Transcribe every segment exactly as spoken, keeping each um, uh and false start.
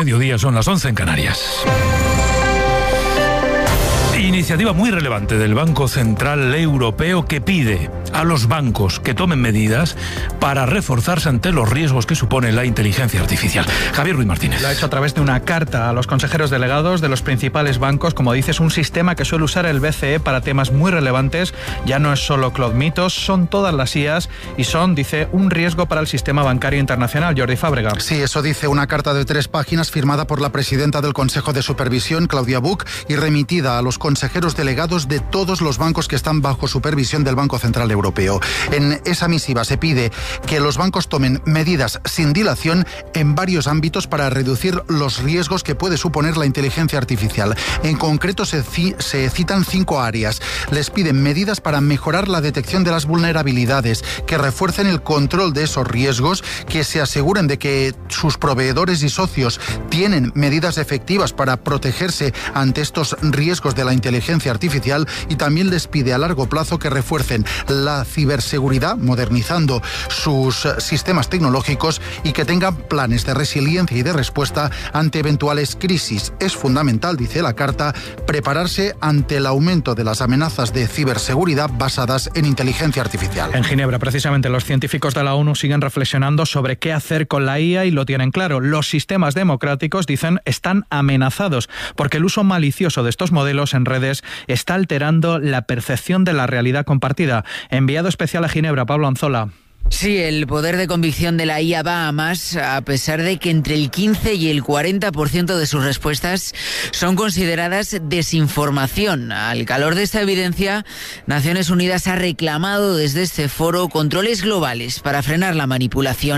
mediodía, son las once en Canarias. Iniciativa muy relevante del Banco Central Europeo que pide a los bancos que tomen medidas para reforzarse ante los riesgos que supone la inteligencia artificial. Javier Ruiz Martínez. Lo ha hecho a través de una carta a los consejeros delegados de los principales bancos. Como dices, un sistema que suele usar el B C E para temas muy relevantes. Ya no es solo Cloud Mitos, son todas las I As y son, dice, un riesgo para el sistema bancario internacional. Jordi Fábrega. Sí, eso dice una carta de tres páginas firmada por la presidenta del Consejo de Supervisión, Claudia Buch, y remitida a los consejeros delegados de todos los bancos que están bajo supervisión del Banco Central Europeo. En esa misiva se pide que los bancos tomen medidas sin dilación en varios ámbitos para reducir los riesgos que puede suponer la inteligencia artificial. En concreto se, se citan cinco áreas. Les piden medidas para mejorar la detección de las vulnerabilidades, que refuercen el control de esos riesgos, que se aseguren de que sus proveedores y socios tienen medidas efectivas para protegerse ante estos riesgos de la inteligencia artificial, y también les pide a largo plazo que refuercen la ciberseguridad modernizando sus sistemas tecnológicos y que tengan planes de resiliencia y de respuesta ante eventuales crisis. Es fundamental, dice la carta, prepararse ante el aumento de las amenazas de ciberseguridad basadas en inteligencia artificial. En Ginebra, precisamente, los científicos de la ONU siguen reflexionando sobre qué hacer con la I A y lo tienen claro. Los sistemas democráticos, dicen, están amenazados porque el uso malicioso de estos modelos en redes está alterando la percepción de la realidad compartida. Enviado especial a Ginebra, Pablo Anzola. Sí, el poder de convicción de la I A va a más, a pesar de que entre el quince y el cuarenta por ciento de sus respuestas son consideradas desinformación. Al calor de esta evidencia, Naciones Unidas ha reclamado desde este foro controles globales para frenar la manipulación.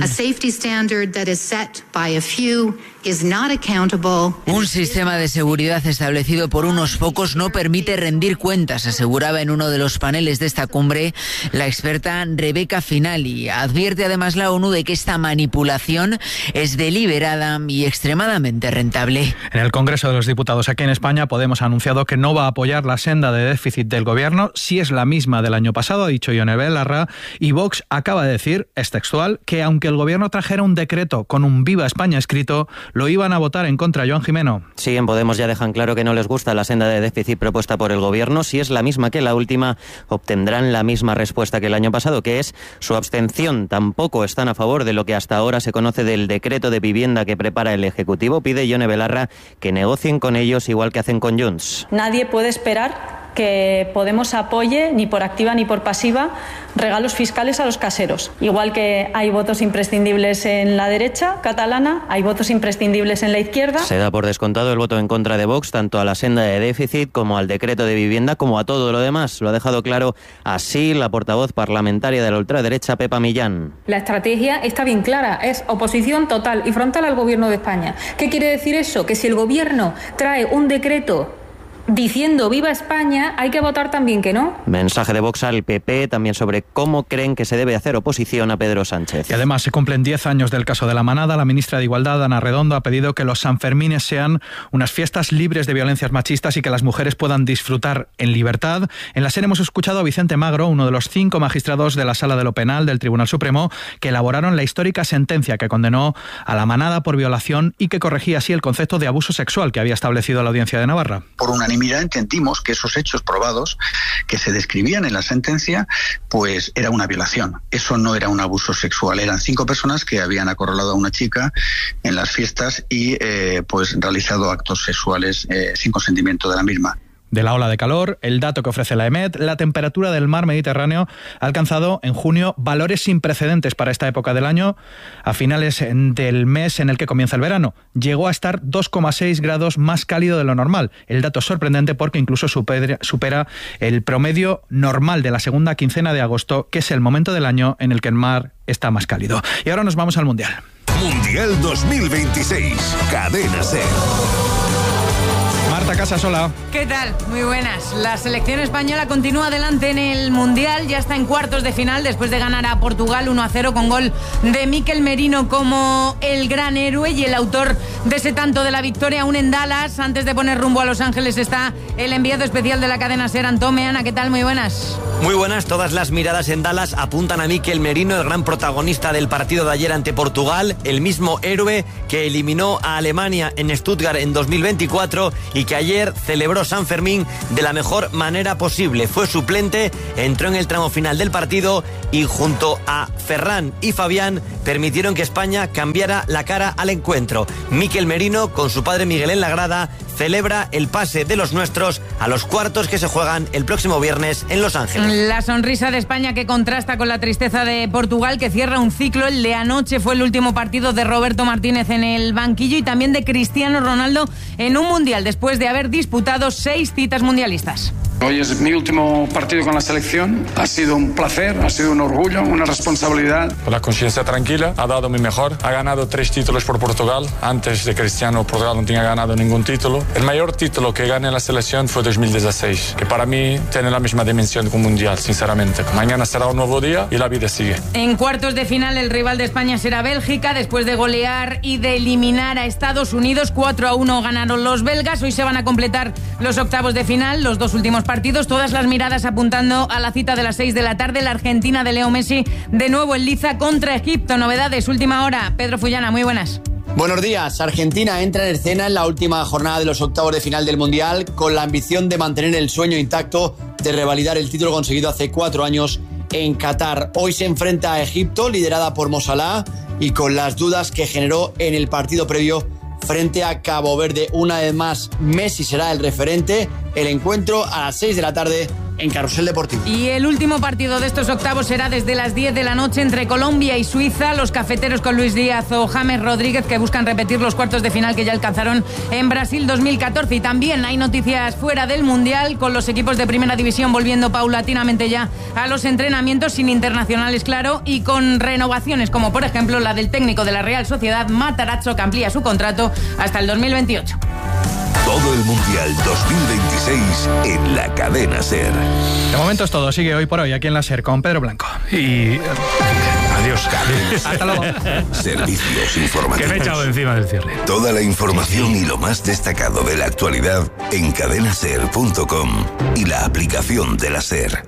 Un sistema de seguridad establecido por unos pocos no permite rendir cuentas, aseguraba en uno de los paneles de esta cumbre la experta Rebecca Finali. Advierte además la ONU de que esta manipulación es deliberada y extremadamente rentable. En el Congreso de los Diputados aquí en España, Podemos ha anunciado que no va a apoyar la senda de déficit del gobierno, si es la misma del año pasado, ha dicho Ione Belarra, y Vox acaba de decir, es textual, que aunque el gobierno trajera un decreto con un Viva España escrito, lo iban a votar en contra. Joan Jimeno. Sí, en Podemos ya dejan claro que no les gusta la senda de déficit propuesta por el gobierno. Si es la misma que la última, obtendrán la misma respuesta que el año pasado, que es su abstención. Tampoco están a favor de lo que hasta ahora se conoce del decreto de vivienda que prepara el Ejecutivo. Pide Ione Belarra que negocien con ellos igual que hacen con Junts. Nadie puede esperar que Podemos apoye, ni por activa ni por pasiva, regalos fiscales a los caseros. Igual que hay votos imprescindibles en la derecha catalana, hay votos imprescindibles en la izquierda. Se da por descontado el voto en contra de Vox, tanto a la senda de déficit como al decreto de vivienda, como a todo lo demás. Lo ha dejado claro así la portavoz parlamentaria de la ultraderecha, Pepa Millán. La estrategia está bien clara, es oposición total y frontal al gobierno de España. ¿Qué quiere decir eso? Que si el gobierno trae un decreto diciendo viva España, hay que votar también que no. Mensaje de Vox al P P también sobre cómo creen que se debe hacer oposición a Pedro Sánchez. Y además se cumplen diez años del caso de La Manada. La ministra de Igualdad, Ana Redondo, ha pedido que los Sanfermines sean unas fiestas libres de violencias machistas y que las mujeres puedan disfrutar en libertad. En la SER hemos escuchado a Vicente Magro, uno de los cinco magistrados de la Sala de lo Penal del Tribunal Supremo, que elaboraron la histórica sentencia que condenó a La Manada por violación y que corregía así el concepto de abuso sexual que había establecido la Audiencia de Navarra. Por una entendimos que esos hechos probados que se describían en la sentencia, pues era una violación. Eso no era un abuso sexual. Eran cinco personas que habían acorralado a una chica en las fiestas y eh, pues realizado actos sexuales eh, sin consentimiento de la misma. De la ola de calor, el dato que ofrece la EMET, la temperatura del mar Mediterráneo ha alcanzado en junio valores sin precedentes para esta época del año. A finales del mes en el que comienza el verano, llegó a estar dos coma seis grados más cálido de lo normal. El dato es sorprendente porque incluso supera, supera el promedio normal de la segunda quincena de agosto, que es el momento del año en el que el mar está más cálido. Y ahora nos vamos al Mundial. Mundial dos mil veintiséis, Cadena SER. Marta Casasola. ¿Qué tal? Muy buenas. La selección española continúa adelante en el Mundial, ya está en cuartos de final después de ganar a Portugal uno a cero con gol de Mikel Merino como el gran héroe y el autor de ese tanto de la victoria aún en Dallas. Antes de poner rumbo a Los Ángeles está el enviado especial de la cadena SER, Antón Meana. ¿Qué tal? Muy buenas. Muy buenas. Todas las miradas en Dallas apuntan a Mikel Merino, el gran protagonista del partido de ayer ante Portugal, el mismo héroe que eliminó a Alemania en Stuttgart en dos mil veinticuatro y que ayer celebró San Fermín de la mejor manera posible. Fue suplente, entró en el tramo final del partido y junto a Ferran y Fabián permitieron que España cambiara la cara al encuentro. Mikel Merino, con su padre Miguel en la grada, celebra el pase de los nuestros a los cuartos que se juegan el próximo viernes en Los Ángeles. La sonrisa de España que contrasta con la tristeza de Portugal, que cierra un ciclo. El de anoche fue el último partido de Roberto Martínez en el banquillo y también de Cristiano Ronaldo en un mundial, después de haber disputado seis citas mundialistas. Hoy es mi último partido con la selección. Ha sido un placer, ha sido un orgullo, una responsabilidad. Con la conciencia tranquila, ha dado mi mejor. Ha ganado tres títulos por Portugal. Antes de Cristiano, Portugal no tenía ganado ningún título. El mayor título que gané en la selección fue dos mil dieciséis, que para mí tiene la misma dimensión que un mundial, sinceramente. Mañana será un nuevo día y la vida sigue. En cuartos de final, el rival de España será Bélgica. Después de golear y de eliminar a Estados Unidos, cuatro a uno ganaron los belgas. Hoy se van a completar los octavos de final, los dos últimos partidos. Todas las miradas apuntando a la cita de las seis de la tarde. La Argentina de Leo Messi de nuevo en liza contra Egipto. Novedades, última hora. Pedro Fullana, muy buenas. Buenos días. Argentina entra en escena en la última jornada de los octavos de final del Mundial con la ambición de mantener el sueño intacto de revalidar el título conseguido hace cuatro años en Qatar. Hoy se enfrenta a Egipto, liderada por Mo Salah, y con las dudas que generó en el partido previo frente a Cabo Verde. Una vez más, Messi será el referente. El encuentro a las seis de la tarde en Carrusel Deportivo. Y el último partido de estos octavos será desde las diez de la noche entre Colombia y Suiza. Los cafeteros con Luis Díaz o James Rodríguez, que buscan repetir los cuartos de final que ya alcanzaron en Brasil dos mil catorce. Y también hay noticias fuera del Mundial, con los equipos de Primera División volviendo paulatinamente ya a los entrenamientos, sin internacionales, claro, y con renovaciones como por ejemplo la del técnico de la Real Sociedad, Matarazzo, que amplía su contrato hasta el dos mil veintiocho. Todo el Mundial dos mil veintiséis en la cadena SER. De momento es todo. Sigue Hoy por Hoy aquí en la SER con Pedro Blanco. Y... adiós. Hasta luego. Servicios informativos. Que me he echado encima del cierre. Toda la información y lo más destacado de la actualidad en cadena ser punto com y la aplicación de la SER.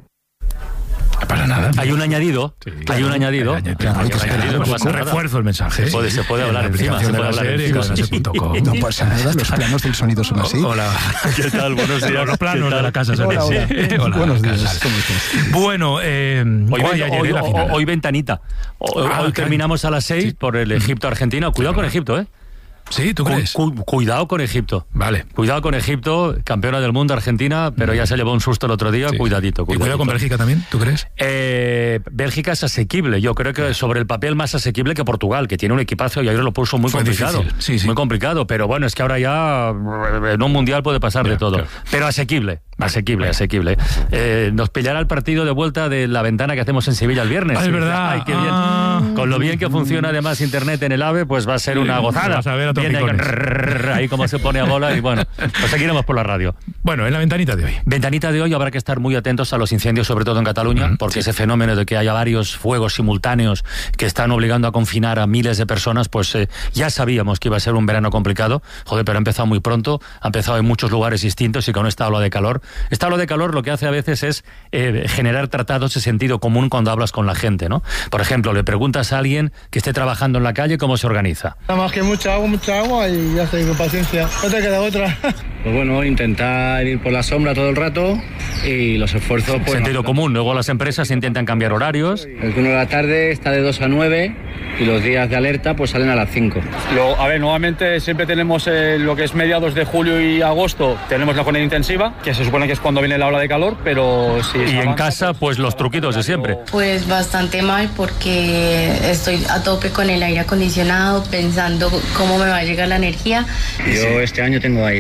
No pasa nada. Hay un añadido. Sí, claro, hay un añadido. Hay, claro, hay un añadido. No pasa nada. Refuerzo el mensaje. Se puede, se puede hablar encima. Se puede hablar encima. No pasa nada. Los planos del sonido son así. Hola. ¿Qué tal? Buenos días. Los planos de la casa son así. Hola. Buenos días. Bueno, eh, hoy, hoy, hoy, hoy, hoy ventanita. Hoy, ah, hoy terminamos a las seis sí. por el Egipto-Argentina. Cuidado con Egipto, ¿eh? Sí, ¿tú crees? Cu cu cuidado con Egipto. Vale. Cuidado con Egipto, campeona del mundo Argentina, pero ya se llevó un susto el otro día. Sí. Cuidadito, cuidadito. ¿Y cuidado con Bélgica también, tú crees? Eh, Bélgica es asequible. Yo creo que sobre el papel más asequible que Portugal, que tiene un equipazo y ayer lo puso muy Fue complicado. Sí, sí. Muy complicado, pero bueno, es que ahora ya en un mundial puede pasar ya, de todo. Claro. Pero asequible. Asequible, vale. asequible. Eh, nos pillará el partido de vuelta de la ventana que hacemos en Sevilla el viernes. Ah, es verdad. Ay, qué bien. Ah. Con lo bien que funciona además internet en el AVE, pues va a ser sí, una gozada. Vas a ver a Viene ahí, ahí como se pone a bola y bueno, pues seguiremos por la radio. Bueno, en la ventanita de hoy. Ventanita de hoy habrá que estar muy atentos a los incendios, sobre todo en Cataluña, mm, porque sí. ese fenómeno de que haya varios fuegos simultáneos que están obligando a confinar a miles de personas, pues eh, ya sabíamos que iba a ser un verano complicado. Joder, pero ha empezado muy pronto, ha empezado en muchos lugares distintos y con esta ola de calor. Esta ola de calor lo que hace a veces es eh, generar tratados de sentido común cuando hablas con la gente, ¿no? Por ejemplo, le preguntas a alguien que esté trabajando en la calle cómo se organiza. Nada más que mucha agua, mucha agua y ya estoy con paciencia. No te queda otra. Pues bueno, intentar ir por la sombra todo el rato y los esfuerzos... Pues, sentido no, común. Luego las empresas intentan cambiar horarios. El turno de la tarde está de dos a nueve y los días de alerta pues salen a las cinco. Lo, a ver, nuevamente siempre tenemos eh, lo que es mediados de julio y agosto, tenemos la jornada intensiva, que se supone que es cuando viene la ola de calor, pero si... Y en casa, pues los truquitos de siempre. Pues bastante mal porque estoy a tope con el aire acondicionado, pensando cómo me va a llegar la energía. Yo este año tengo aire. Hay que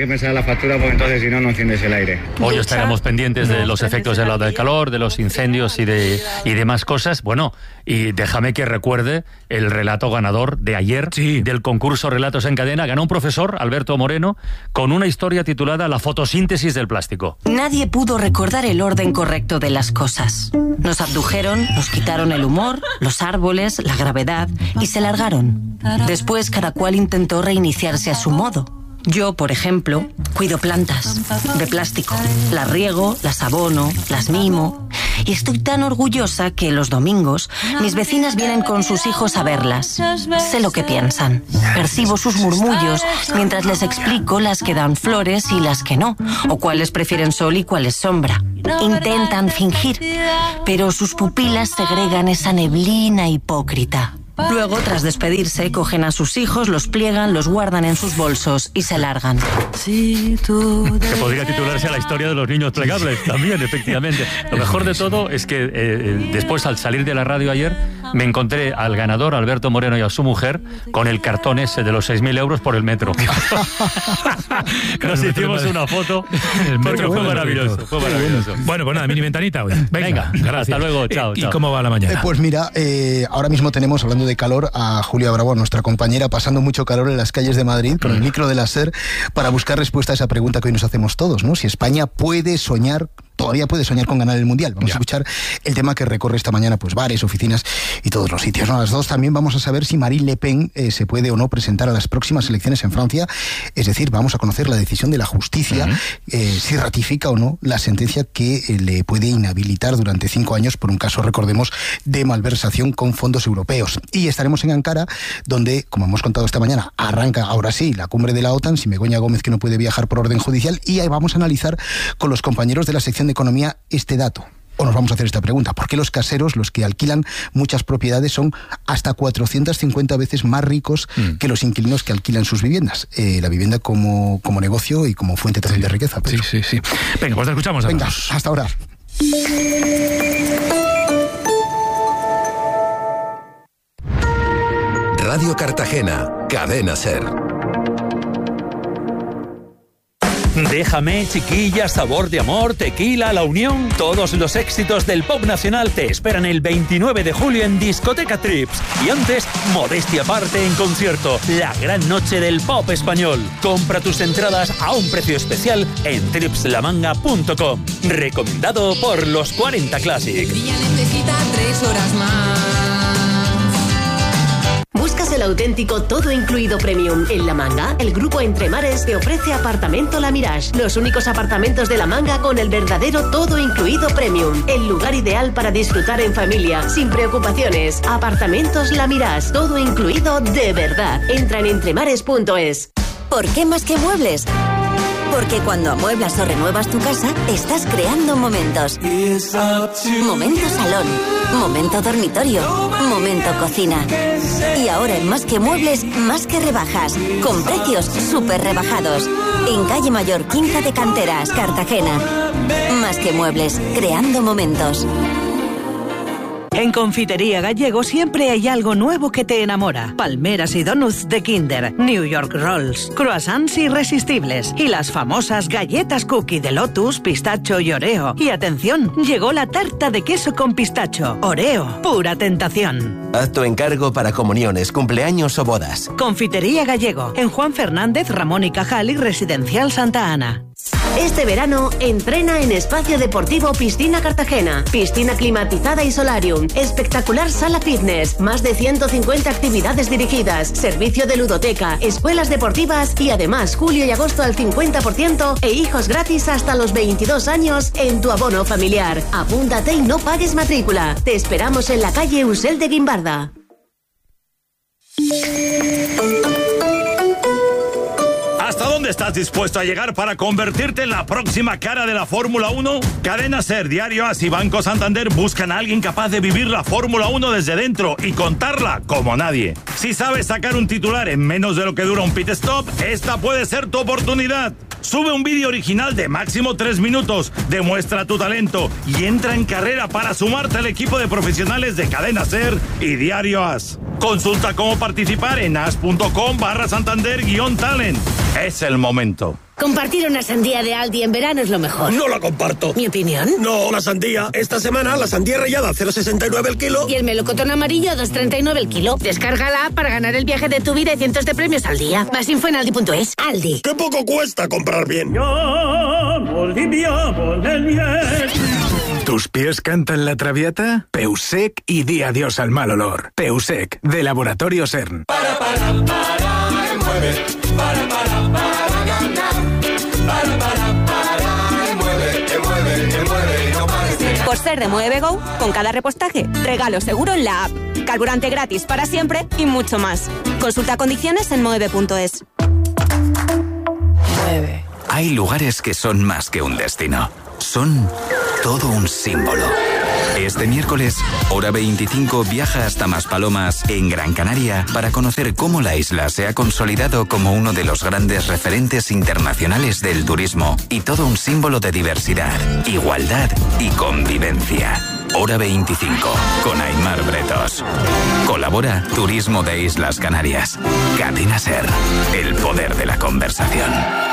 que me salga la factura, porque entonces si no, no enciendes el aire. Hoy estaremos pendientes de los efectos del lado del calor, de los incendios y de y demás cosas. Bueno, y déjame que recuerde el relato ganador de ayer sí. del concurso Relatos en Cadena. Ganó un profesor, Alberto Moreno, con una historia titulada La fotosíntesis del plástico. Nadie pudo recordar el orden correcto de las cosas. Nos abdujeron, nos quitaron el humor, los árboles, la gravedad y se largaron. Después cada cual intentó reiniciarse a su modo. Yo, por ejemplo, cuido plantas de plástico. Las riego, las abono, las mimo. Y estoy tan orgullosa que los domingos mis vecinas vienen con sus hijos a verlas. Sé lo que piensan. Percibo sus murmullos mientras les explico las que dan flores y las que no, o cuáles prefieren sol y cuáles sombra. Intentan fingir, pero sus pupilas segregan esa neblina hipócrita. Luego, tras despedirse, cogen a sus hijos, los pliegan, los guardan en sus bolsos y se largan. Que podría titularse La historia de los niños plegables también, efectivamente. Lo mejor de todo es que eh, después, al salir de la radio ayer, me encontré al ganador, Alberto Moreno, y a su mujer con el cartón ese de los seis mil euros por el metro. Nos hicimos una foto porque fue maravilloso, fue maravilloso. Bueno, pues nada, mini ventanita hoy. Venga, Venga hasta luego, chao, ¿Y chao. cómo va la mañana? Eh, pues mira, eh, ahora mismo tenemos, hablando de calor, a Julia Bravo, nuestra compañera, pasando mucho calor en las calles de Madrid con el micro de la SER para buscar respuesta a esa pregunta que hoy nos hacemos todos, ¿no? Si España puede soñar, todavía puede soñar con ganar el Mundial. Vamos ya. a escuchar el tema que recorre esta mañana, pues bares, oficinas y todos los sitios, ¿no? A las dos también vamos a saber si Marine Le Pen eh, se puede o no presentar a las próximas elecciones en Francia. Es decir, vamos a conocer la decisión de la justicia, uh-huh. eh, si ratifica o no la sentencia que eh, le puede inhabilitar durante cinco años por un caso, recordemos, de malversación con fondos europeos. Y estaremos en Ankara, donde, como hemos contado esta mañana, arranca ahora sí la cumbre de la OTAN, sin Begoña Gómez, que no puede viajar por orden judicial, y ahí vamos a analizar con los compañeros de la sección de Economía este dato. O nos vamos a hacer esta pregunta: ¿por qué los caseros, los que alquilan muchas propiedades, son hasta cuatrocientas cincuenta veces más ricos mm. que los inquilinos que alquilan sus viviendas? Eh, la vivienda como, como negocio y como fuente también sí. de riqueza. Pedro. Sí, sí, sí. Venga, pues te escuchamos. Venga, todos. Hasta ahora. Radio Cartagena, Cadena SER. Déjame, Chiquilla, Sabor de Amor, Tequila, La Unión. Todos los éxitos del pop nacional te esperan el veintinueve de julio en Discoteca Trips. Y antes, modestia aparte en concierto, la gran noche del pop español. Compra tus entradas a un precio especial en trips la manga punto com. Recomendado por los cuarenta Classic. Ella necesita tres horas más. ¿Buscas el auténtico todo incluido premium? En La Manga, el grupo Entre Mares te ofrece Apartamento La Mirage, los únicos apartamentos de La Manga con el verdadero todo incluido premium. El lugar ideal para disfrutar en familia, sin preocupaciones. Apartamentos La Mirage, todo incluido de verdad. Entra en entremares punto es. ¿Por qué más que muebles? Porque cuando amueblas o renuevas tu casa, estás creando momentos. Momento salón, momento dormitorio, momento cocina. Y ahora en Más que Muebles, más que rebajas, con precios súper rebajados. En Calle Mayor, Quinta de Canteras, Cartagena. Más que Muebles, creando momentos. En Confitería Gallego siempre hay algo nuevo que te enamora. Palmeras y donuts de Kinder, New York Rolls, croissants irresistibles y las famosas galletas cookie de Lotus, pistacho y Oreo. Y atención, llegó la tarta de queso con pistacho. Oreo, pura tentación. Haz tu encargo para comuniones, cumpleaños o bodas. Confitería Gallego, en Juan Fernández, Ramón y Cajal y Residencial Santa Ana. Este verano, entrena en Espacio Deportivo Piscina Cartagena. Piscina climatizada y solarium. Espectacular sala fitness. Más de ciento cincuenta actividades dirigidas. Servicio de ludoteca. Escuelas deportivas. Y además, julio y agosto al cincuenta por ciento. E hijos gratis hasta los veintidós años en tu abono familiar. Apúntate y no pagues matrícula. Te esperamos en la calle Usel de Guimbarda. ¿Hasta dónde estás dispuesto a llegar para convertirte en la próxima cara de la Fórmula uno? Cadena SER, Diario As y Banco Santander buscan a alguien capaz de vivir la Fórmula uno desde dentro y contarla como nadie. Si sabes sacar un titular en menos de lo que dura un pit stop, esta puede ser tu oportunidad. Sube un vídeo original de máximo tres minutos, demuestra tu talento y entra en carrera para sumarte al equipo de profesionales de Cadena SER y Diario As. Consulta cómo participar en as.com barra Santander guión talent. Es el momento. Compartir una sandía de Aldi en verano es lo mejor. No la comparto. ¿Mi opinión? No, la sandía. Esta semana la sandía rallada a cero coma sesenta y nueve el kilo. Y el melocotón amarillo a dos coma treinta y nueve el kilo. Descárgala para ganar el viaje de tu vida y cientos de premios al día. Más info en aldi punto es. Aldi. ¡Qué poco cuesta comprar bien! ¿Tus pies cantan la traviata? Peusec y di adiós al mal olor. Peusec, de Laboratorio CERN. Para, para, para, mueve. Para, para, para ganar. Para, para, para, mueve, que mueve, que mueve y no pares de... Por ser de Mueve Go, con cada repostaje, regalo seguro en la app. Carburante gratis para siempre y mucho más. Consulta condiciones en mueve punto es. Mueve. Hay lugares que son más que un destino. Son todo un símbolo. Este miércoles, Hora veinticinco viaja hasta Maspalomas, en Gran Canaria, para conocer cómo la isla se ha consolidado como uno de los grandes referentes internacionales del turismo y todo un símbolo de diversidad, igualdad y convivencia. Hora veinticinco, con Aimar Bretos. Colabora Turismo de Islas Canarias. Cadena SER, el poder de la conversación.